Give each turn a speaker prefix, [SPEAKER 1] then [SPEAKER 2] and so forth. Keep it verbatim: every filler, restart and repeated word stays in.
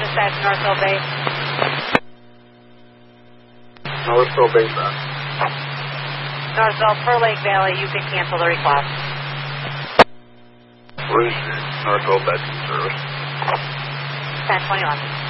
[SPEAKER 1] dispatch Northville Base.
[SPEAKER 2] Northville Base, sir.
[SPEAKER 1] Northville per Lake Valley, you can cancel the request.
[SPEAKER 2] Received. Northville Base service.
[SPEAKER 1] ten twenty-one.